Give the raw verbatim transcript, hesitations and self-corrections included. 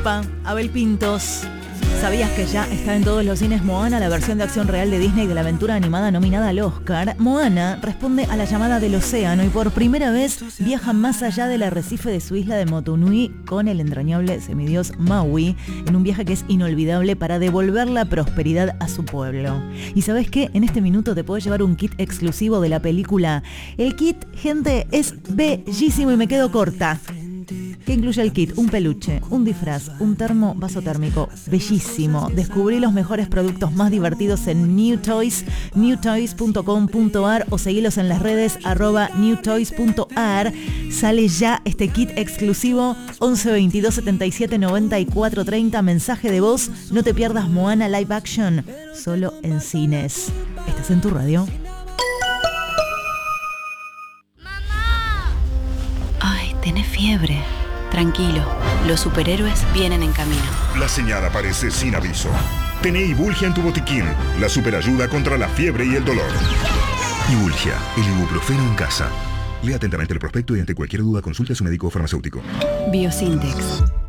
Culpa, Abel Pintos. ¿Sabías que ya está en todos los cines Moana, la versión de acción real de Disney de la aventura animada nominada al Oscar? Moana responde a la llamada del océano y por primera vez viaja más allá del arrecife de su isla de Motunui con el entrañable semidios Maui, en un viaje que es inolvidable para devolver la prosperidad a su pueblo. ¿Y sabes qué? En este minuto te puedo llevar un kit exclusivo de la película. El kit, gente, es bellísimo y me quedo corta. ¿Qué incluye el kit? Un peluche, un disfraz, un termo vaso térmico. Bellísimo. Descubrí los mejores productos más divertidos en New Toys, new toys punto com punto a r o seguilos en las redes arroba new toys punto a r. Sale ya este kit exclusivo once veintidós setenta y siete noventa y cuatro treinta. Mensaje de voz. No te pierdas Moana Live Action. Solo en cines. ¿Estás en tu radio? Ay, tenés fiebre. Tranquilo, los superhéroes vienen en camino. La señal aparece sin aviso. Tené Ibulgia en tu botiquín, la superayuda contra la fiebre y el dolor. Ibulgia, el ibuprofeno en casa. Lea atentamente el prospecto y ante cualquier duda consulte a su médico o farmacéutico. Biosintex.